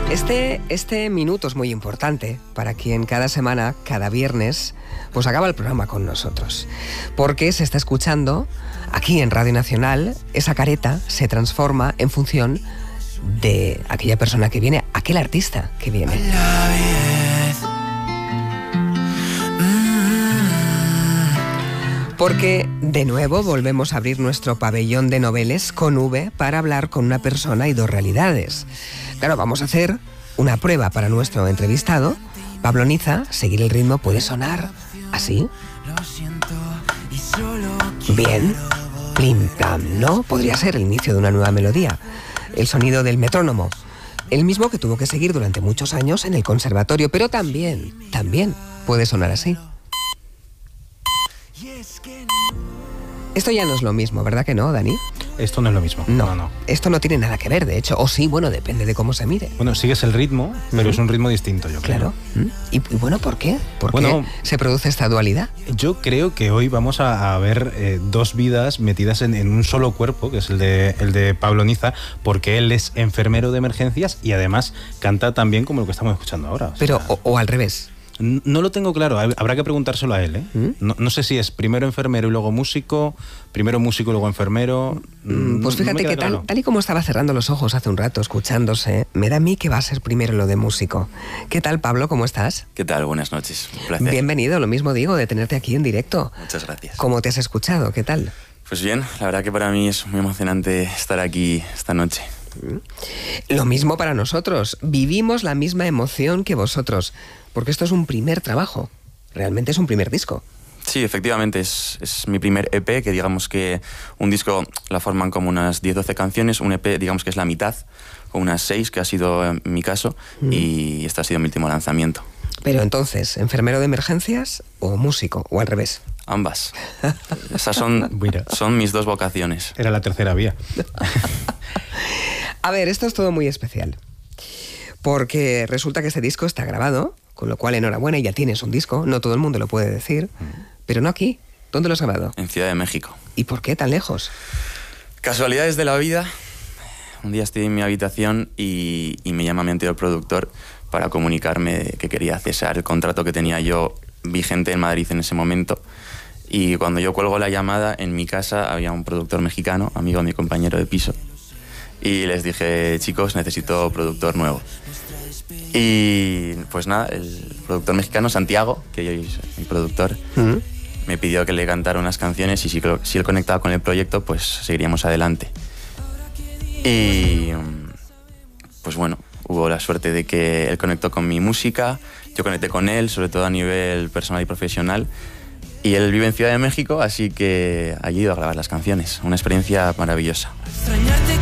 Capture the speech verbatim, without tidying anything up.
Este, este minuto es muy importante para quien cada semana, cada viernes, pues acaba el programa con nosotros. Porque se está escuchando aquí en Radio Nacional, esa careta se transforma en función de aquella persona que viene, aquel artista que viene. Porque de nuevo volvemos a abrir nuestro pabellón de noveles con V para hablar con una persona y dos realidades. Claro, vamos a hacer una prueba para nuestro entrevistado. Pablo Niza, seguir el ritmo puede sonar así. Bien, plim plam, ¿no? Podría ser el inicio de una nueva melodía. El sonido del metrónomo. El mismo que tuvo que seguir durante muchos años en el conservatorio, pero también, también puede sonar así. Esto ya no es lo mismo, ¿verdad que no, Dani? Esto no es lo mismo. No, no, no. Esto no tiene nada que ver, de hecho. O sí, bueno, depende de cómo se mire. Bueno, sigues el ritmo, pero ¿Mm? es un ritmo distinto, yo creo. Claro. ¿Mm? Y, y bueno, ¿por qué? ¿Por bueno, qué se produce esta dualidad? Yo creo que hoy vamos a, a ver eh, dos vidas metidas en, en un solo cuerpo, que es el de, el de Pablo Niza, porque él es enfermero de emergencias y además canta tan bien como lo que estamos escuchando ahora. O sea, pero, o, o al revés. No lo tengo claro, habrá que preguntárselo a él, ¿eh? ¿Mm? No, no sé si es primero enfermero y luego músico, primero músico y luego enfermero. Mm, pues fíjate no que tal, tal y como estaba cerrando los ojos hace un rato, escuchándose, me da a mí que va a ser primero lo de músico. ¿Qué tal, Pablo? ¿Cómo estás? ¿Qué tal? Buenas noches. Un placer. Bienvenido, lo mismo digo, de tenerte aquí en directo. Muchas gracias. ¿Cómo te has escuchado? ¿Qué tal? Pues bien, la verdad que para mí es muy emocionante estar aquí esta noche. Lo mismo para nosotros. Vivimos la misma emoción que vosotros, porque esto es un primer trabajo. Realmente es un primer disco. Sí, efectivamente, es, es mi primer E P, que digamos que un disco la forman como unas diez doce canciones, un E P digamos que es la mitad, o unas seis, que ha sido mi caso, mm. y este ha sido mi último lanzamiento. Pero entonces, ¿enfermero de emergencias o músico, o al revés? Ambas. Esas son, son mis dos vocaciones. Era la tercera vía. A ver, esto es todo muy especial, porque resulta que este disco está grabado, con lo cual enhorabuena, ya tienes un disco, no todo el mundo lo puede decir, mm. pero no aquí. ¿Dónde lo has grabado? En Ciudad de México. ¿Y por qué tan lejos? Casualidades de la vida. Un día estoy en mi habitación y, y me llama mi anterior productor para comunicarme que quería cesar el contrato que tenía yo vigente en Madrid en ese momento. Y cuando yo cuelgo la llamada, en mi casa había un productor mexicano, amigo de mi compañero de piso. Y les dije, chicos, necesito productor nuevo. Y pues nada, el productor mexicano, Santiago, que es mi productor, uh-huh. me pidió que le cantara unas canciones y si, si él conectaba con el proyecto, pues seguiríamos adelante. Y pues bueno, hubo la suerte de que él conectó con mi música, yo conecté con él, sobre todo a nivel personal y profesional. Y él vive en Ciudad de México, así que allí he ido a grabar las canciones. Una experiencia maravillosa.